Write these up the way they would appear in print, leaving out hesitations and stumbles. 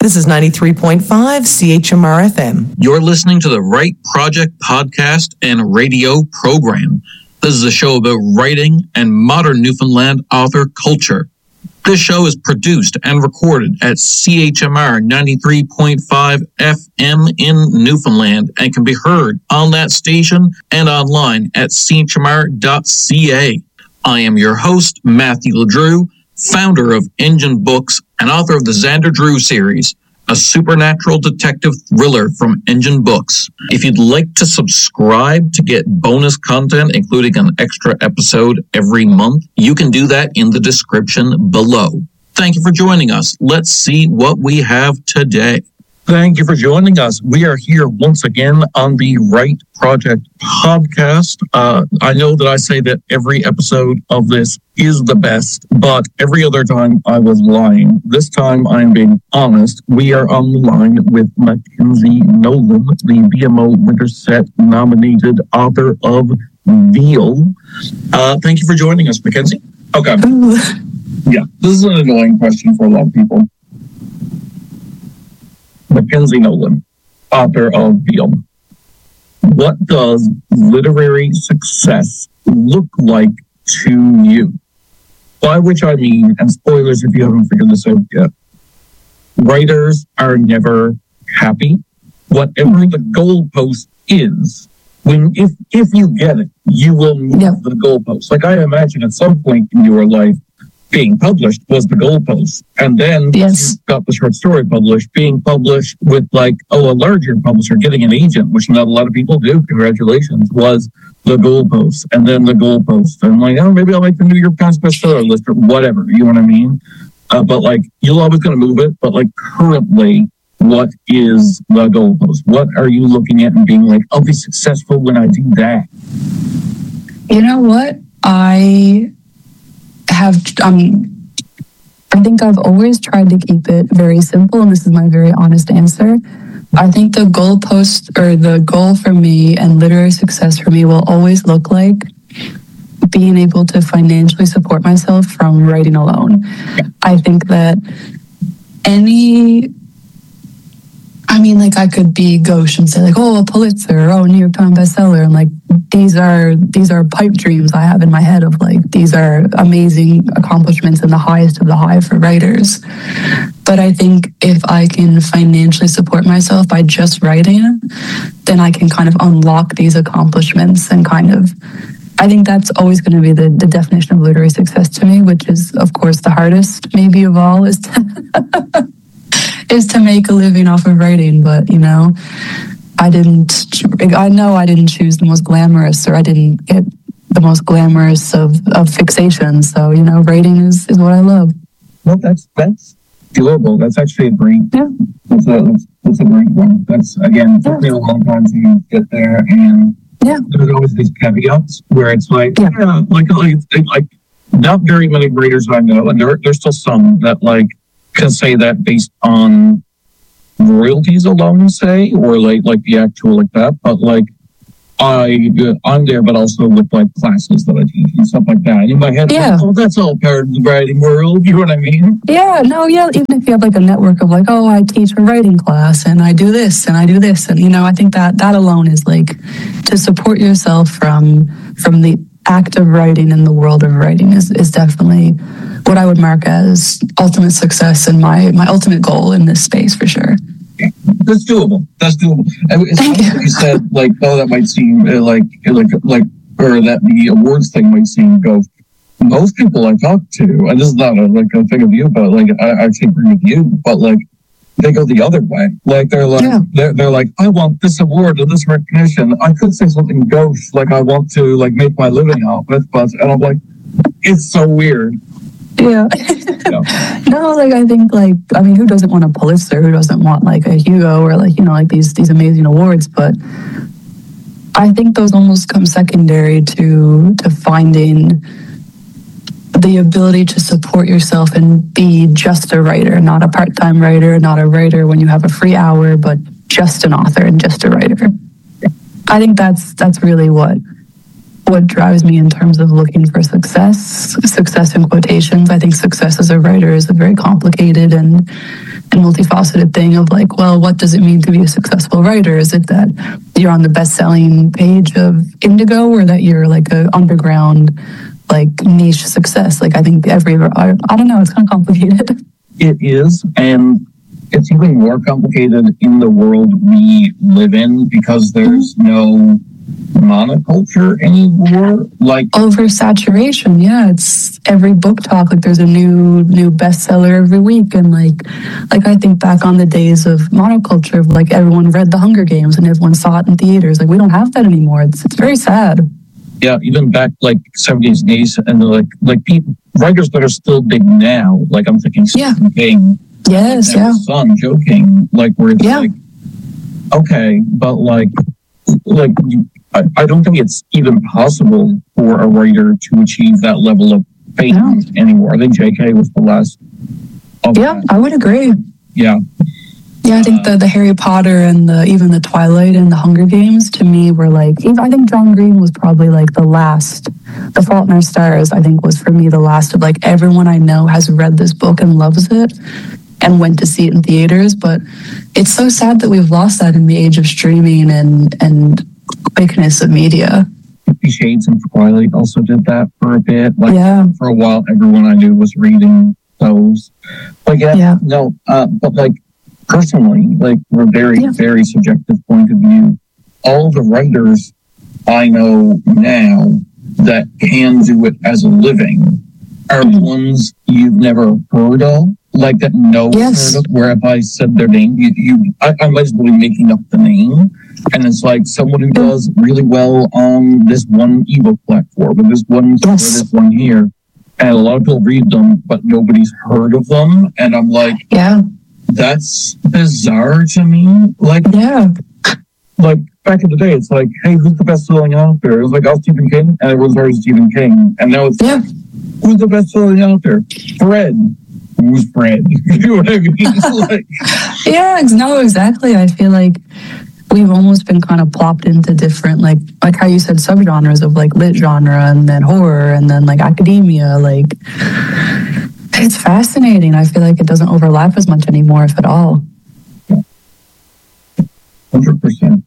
This is 93.5 CHMR FM. You're listening to the Write Project podcast and radio program. This is a show about writing and modern Newfoundland author culture. This show is produced and recorded at CHMR 93.5 FM in Newfoundland and can be heard on that station and online at chmr.ca. I am your host, Matthew LeDrew, founder of Engine Books and author of the Xander Drew series, a supernatural detective thriller from Engine Books. If you'd like to subscribe to get bonus content, including an extra episode every month, you can do that in the description below. Thank you for joining us. Let's see what we have today. Thank you for joining us. We are here once again on the Write Project podcast. I know that I say that every episode of this is the best, but every other time I was lying. This time I'm being honest. We are on the line with Mackenzie Nolan, the BMO Winterset nominated author of Veal. Thank you for joining us, Mackenzie. Okay. Yeah, this is an annoying question for a lot of people. Mackenzie Nolan, author of Veal. What does literary success look like to you? By which I mean, and spoilers if you haven't figured this out yet, writers are never happy. Whatever the goalpost is, if you get it, you will move the goalpost. Like I imagine at some point in your life, being published was the goalpost. And then you got the short story published, being published with a larger publisher, getting an agent, which not a lot of people do, congratulations, was the goalpost. And then the goalpost. And maybe I'll make the New York Times bestseller list or whatever, you know what I mean? But you're always going to move it. But currently, what is the goalpost? What are you looking at and being like, I'll be successful when I do that? You know what? I think I've always tried to keep it very simple, and this is my very honest answer. I think the goalpost or the goal for me and literary success for me will always look like being able to financially support myself from writing alone. I think that I could be gauche and say a Pulitzer, a New York Times bestseller, and these are pipe dreams I have in my head of these are amazing accomplishments and the highest of the high for writers. But I think if I can financially support myself by just writing, then I can kind of unlock these accomplishments and I think that's always going to be the definition of literary success to me, which is of course the hardest maybe of all is to make a living off of writing. But I know I didn't choose the most glamorous, or I didn't get the most glamorous of fixation. So writing is what I love. Well, that's doable. That's actually a great. Yeah. That's a great one. That's again took me a long time to get there, and there's always these caveats where it's not very many writers I know, and there's still some that can say that based on royalties alone, say, or the actual that, but I'm there, but also with classes that I teach and stuff like that. And in my head, that's all part of the writing world. You know what I mean? Yeah, no, yeah. Even if you have a network of I teach a writing class and I do this and I do this, and I think that alone is to support yourself from the act of writing and the world of writing is definitely what I would mark as ultimate success and my ultimate goal in this space for sure. That's doable. And it's funny that you said that might seem or that the awards thing might seem gauche. Most people I talk to, and this is not a thing of you, but I actually agree with you, but they go the other way. They're I want this award or this recognition. I could say something gauche, I want to make my living off it, and I'm it's so weird. Yeah. No, I think who doesn't want a Pulitzer? Who doesn't want a Hugo or these amazing awards? But I think those almost come secondary to finding the ability to support yourself and be just a writer, not a part-time writer, not a writer when you have a free hour, but just an author and just a writer. I think that's really what what drives me in terms of looking for success in quotations. I think success as a writer is a very complicated and multifaceted thing of like, well, what does it mean to be a successful writer? Is it that you're on the best-selling page of Indigo, or that you're like a underground, like niche success? Like I think I don't know, it's kind of complicated. It is, and it's even more complicated in the world we live in because there's no monoculture anymore. Like oversaturation, yeah. It's every book talk, like there's a new bestseller every week, and like I think back on the days of monoculture, of like everyone read The Hunger Games and everyone saw it in theaters. Like we don't have that anymore. It's very sad. Yeah, even back like 70s, 80s, and like people, writers that are still big now. Like I'm thinking Stephen King. Yes, yeah. Son, joking, like where it's like, okay, but like I don't think it's even possible for a writer to achieve that level of fame anymore. I think J.K. was the last. I would agree. Yeah. Yeah, I think the Harry Potter and even the Twilight and the Hunger Games to me were like, I think John Green was probably like the last. The Fault in Our Stars, I think, was for me the last of like everyone I know has read this book and loves it and went to see it in theaters. But it's so sad that we've lost that in the age of streaming and quickness of media. 50 Shades and Twilight also did that for a bit. Like for a while, everyone I knew was reading those. But but like personally, like from a very, very subjective point of view, all the writers I know now that can do it as a living are ones you've never heard of. Like that no one's heard of, where if I said their name, I might as well be making up the name. And it's like someone who does really well on this one ebook platform, or this one this one here. And a lot of people read them, but nobody's heard of them. And I'm like, that's bizarre to me. Like, like back in the day, it's like, hey, who's the best-selling author? It was like, Stephen King, and everyone's heard of Stephen King. And now it's who's the best-selling author? Fred. Who's Fred? You know what I mean? Like, no, exactly. I feel like we've almost been kind of plopped into different, like how you said, subgenres of like lit genre and then horror and then like academia. Like, it's fascinating. I feel like it doesn't overlap as much anymore, if at all. 100%.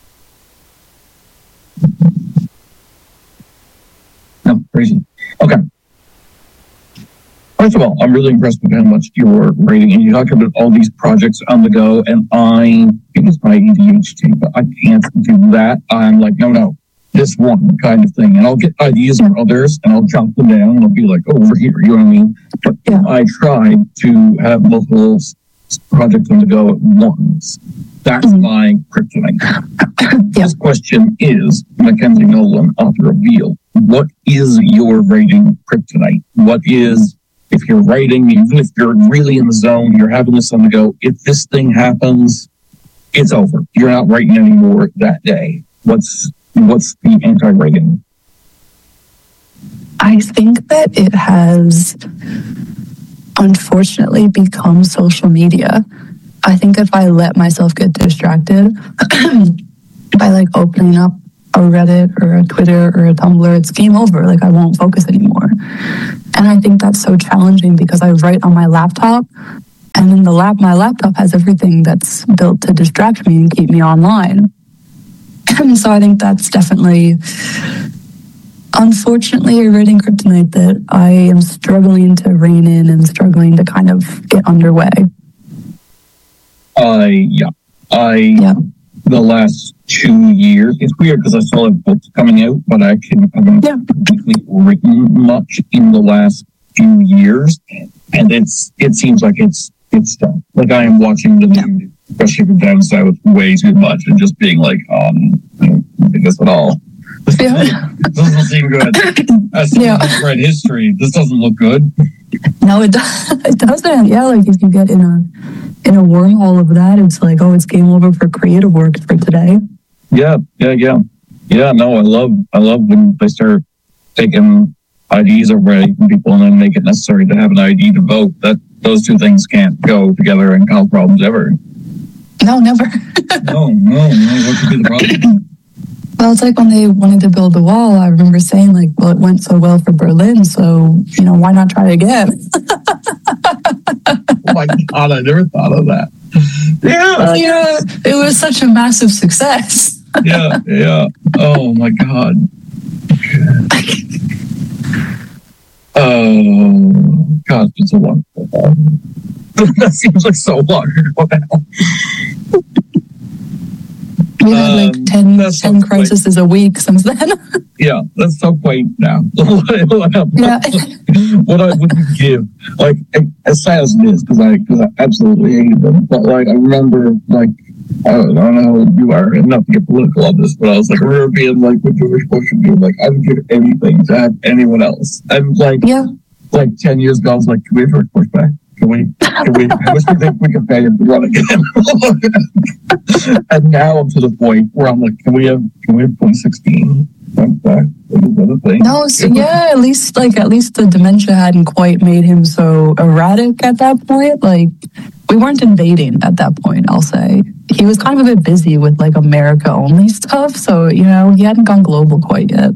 No, crazy. Okay. First of all, I'm really impressed with how much you're writing, and you talked about all these projects on the go, and I think it's my ADHD, but I can't do that. I'm like, no, this one kind of thing, and I'll get ideas for others, and I'll jot them down, and I'll be like, over here, you know what I mean? But I try to have multiple projects on the go at once. That's my kryptonite. This question is, Mackenzie Nolan, author of Veal, what is your writing kryptonite? What is... If you're writing, even if you're really in the zone, you're having this on the go, if this thing happens, it's over. You're not writing anymore that day. What's the anti-writing? I think that it has unfortunately become social media. I think if I let myself get distracted by like opening up a Reddit or a Twitter or a Tumblr, it's game over. Like I won't focus anymore. And I think that's so challenging because I write on my laptop, and then my laptop has everything that's built to distract me and keep me online. And so I think that's definitely, unfortunately, a writing kryptonite that I am struggling to rein in and struggling to kind of get underway. The last 2 years, it's weird because I still have books coming out, but I haven't completely written much in the last few years, and it seems like it's done. Like I am watching the news, especially from down south, way too much, and just being like, I don't think this at all. This doesn't seem good. As someone who's read history, this doesn't look good. No, it doesn't. Yeah, like if you get in a wormhole of that, it's like, it's game over for creative work for today. Yeah. No, I love when they start taking IDs already from people and then make it necessary to have an ID to vote. That those two things can't go together and cause problems ever. No, never. No. What could be the problem? Well, it's like when they wanted to build the wall, I remember saying like, well, it went so well for Berlin, so, why not try again? Oh my God, I never thought of that. Yeah. Well, it was such a massive success. Yeah. Oh my God. Oh, God, it's a wonderful film. That seems like so long ago now. We had like 10 crises a week since then. Yeah, that's so quaint now. Yeah. What I would give, like, as sad as it is, because I absolutely hated them, but like, I remember, like, I don't know how you are, and not to get political on this, but I was like, I remember being like, what George Bush would do, like, I would give anything to have anyone else. And like, like 10 years ago, I was like, can we have George Bush back? Can we, I wish we think we could pay him to run again. And now I'm to the point where I'm like, can we have 2016 back? No, so at least the dementia hadn't quite made him so erratic at that point. Like, we weren't invading at that point, I'll say. He was kind of a bit busy with like America only stuff, so he hadn't gone global quite yet.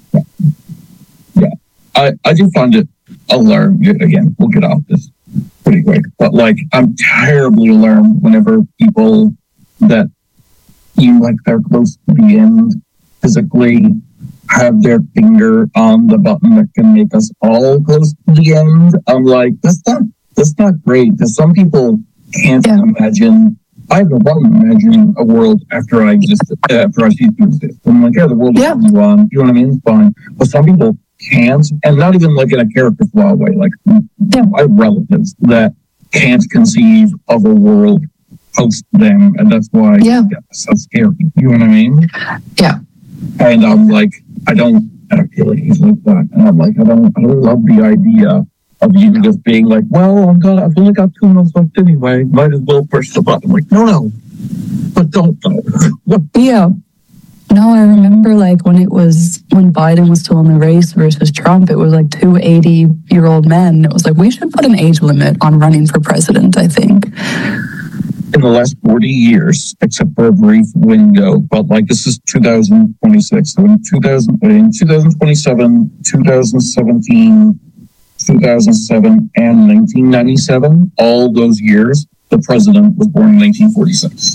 Yeah. I do find it alarming. Again, we'll get off this pretty quick, but like, I'm terribly alarmed whenever people that seem like they're close to the end physically have their finger on the button that can make us all close to the end. I'm like, that's not great. Because some people can't imagine. I have no problem imagining a world after I cease to exist. I'm like, the world will continue on. You know what I mean? It's fine. But some people can't, and not even like in a character flaw way. Like, I have relatives that can't conceive of a world post them, and that's why it's so scary. You know what I mean? Yeah. And I'm like, I don't feel like he's like that. And I'm like, I don't love the idea of you just being like, well, I've only got 2 months left anyway. Might as well push the button. I'm like, no, but don't though. Yeah. No, I remember like when Biden was still in the race versus Trump, it was like 2 80-year-old men. It was like, we should put an age limit on running for president, I think. In the last 40 years, except for a brief window, but like this is 2026. So in 2027, 2017, 2007, and 1997, all those years, the president was born in 1946.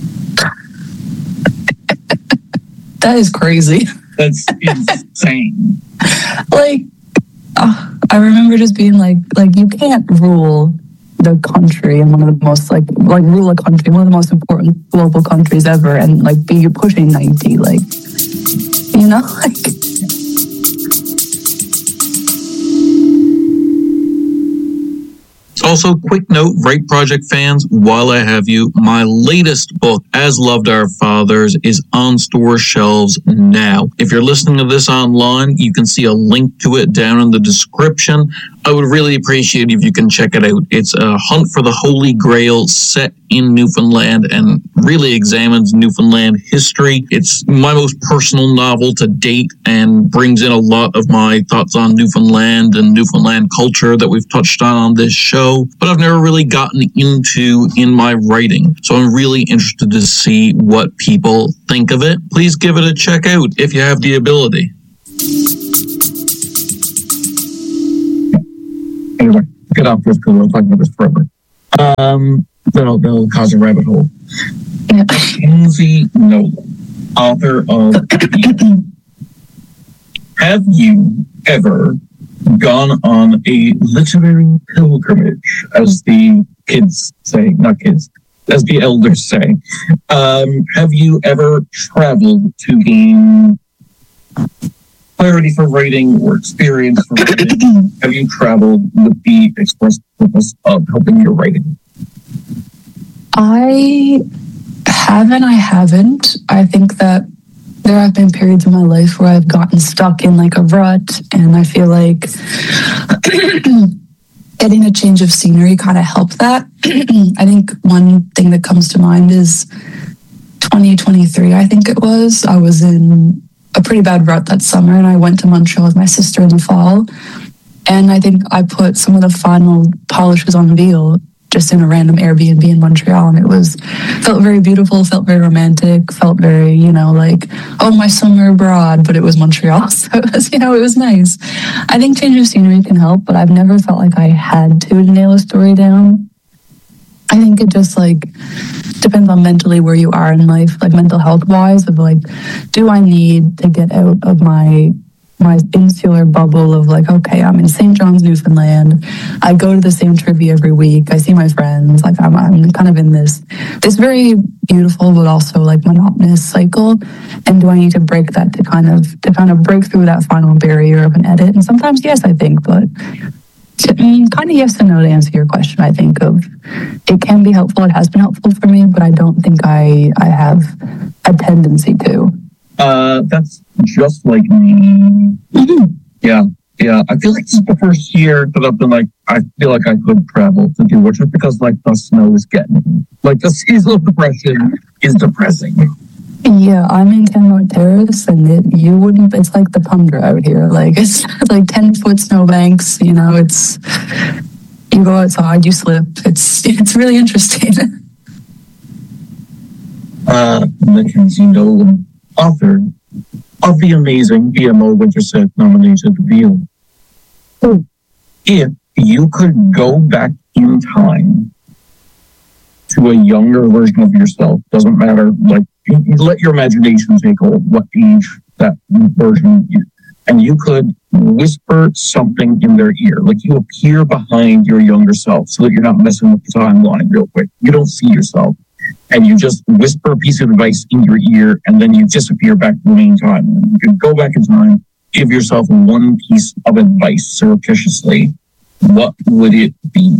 That is crazy. That's insane. Like, I remember just being like you can't rule the country and one of the most rule a country, one of the most important global countries ever, and like be pushing 90, like. Also, quick note, Right Project fans, while I have you, my latest book, As Loved Our Fathers, is on store shelves now. If you're listening to this online, you can see a link to it down in the description. I would really appreciate if you can check it out. It's a hunt for the Holy Grail set in Newfoundland and really examines Newfoundland history. It's my most personal novel to date and brings in a lot of my thoughts on Newfoundland and Newfoundland culture that we've touched on this show, but I've never really gotten into in my writing. So I'm really interested to see what people think of it. Please give it a check out if you have the ability. Anyway, get off this because we'll talk about this forever. They'll cause a rabbit hole. Lindsay Nolan, author of Have you ever gone on a literary pilgrimage, as the kids say, not kids, as the elders say? Have you ever traveled to gain clarity for writing or experience for writing? Have you traveled with the express purpose of helping your writing? I haven't. I think that there have been periods in my life where I've gotten stuck in like a rut, and I feel like getting a change of scenery kind of helped that. I think one thing that comes to mind is 2023, I think it was. I was in a pretty bad rut that summer, and I went to Montreal with my sister in the fall. And I think I put some of the final polishes on Veal, just in a random Airbnb in Montreal, and felt very beautiful, felt very romantic, felt very, like, oh, my summer abroad, but it was Montreal, so it was, it was nice. I think change of scenery can help, but I've never felt like I had to nail a story down. I think it just depends on mentally where you are in life, mental health wise, of do I need to get out of my insular bubble of okay, I'm in St. John's, Newfoundland. I go to the same trivia every week. I see my friends. I'm kind of in this very beautiful but also monotonous cycle. And do I need to break that to kind of break through that final barrier of an edit? And sometimes yes, I think, but kind of yes and no to answer your question. I think it can be helpful. It has been helpful for me, but I don't think I have a tendency to. That's just like me. Mm-hmm. Yeah. I feel like this is the first year that I've been I feel like I could travel to do it just because the snow is getting the seasonal depression is depressing. Yeah, I'm in Kenmore Terrace, and it's like the tundra out here. It's 10-foot snowbanks. It's, you go outside, you slip. It's really interesting. Mackenzie Nolan, author of the amazing BMO Winterset nominated Veal. If you could go back in time to a younger version of yourself, doesn't matter, you let your imagination take hold what age that version is, and you could whisper something in their ear, you appear behind your younger self so that you're not messing with the timeline real quick. You don't see yourself, and you just whisper a piece of advice in your ear, and then you disappear back to the main time. You could go back in time, give yourself one piece of advice surreptitiously. What would it be?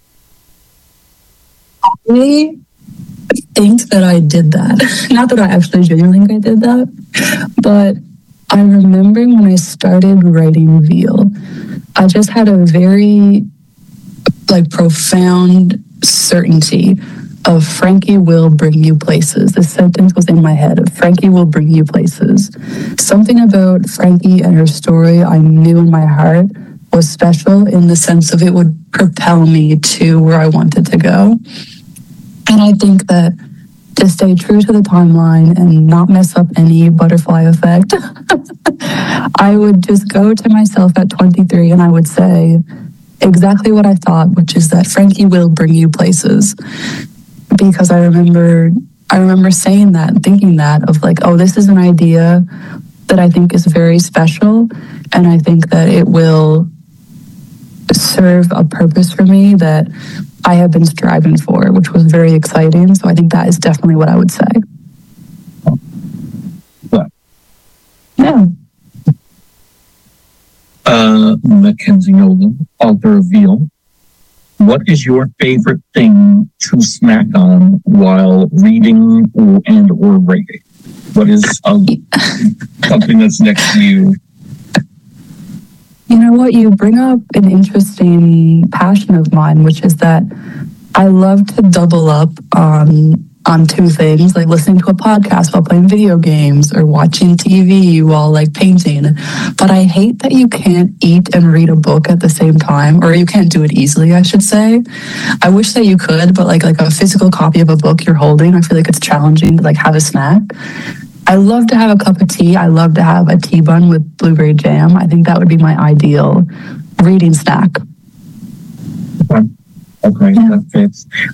I think that I did that. Not that I actually genuinely think I did that, but I remember when I started writing Veal, I just had a very profound certainty of Frankie will bring you places. This sentence was in my head of Frankie will bring you places. Something about Frankie and her story I knew in my heart was special in the sense of it would propel me to where I wanted to go. And I think that to stay true to the timeline and not mess up any butterfly effect, I would just go to myself at 23 and I would say exactly what I thought, which is that Frankie will bring you places. Because I remember saying that and thinking that of oh, this is an idea that I think is very special, and I think that it will serve a purpose for me that I have been striving for, which was very exciting. So I think that is definitely what I would say. What? Yeah. Mackenzie Nolan, author of Veal. What is your favorite thing to snack on while reading or writing? What is something that's next to you? You know what? You bring up an interesting passion of mine, which is that I love to double up on two things, listening to a podcast while playing video games or watching TV while painting. But I hate that you can't eat and read a book at the same time, or you can't do it easily, I should say. I wish that you could, but like a physical copy of a book you're holding, I feel like it's challenging to have a snack. I love to have a cup of tea. I love to have a tea bun with blueberry jam. I think that would be my ideal reading snack. Okay, Yeah. that fits.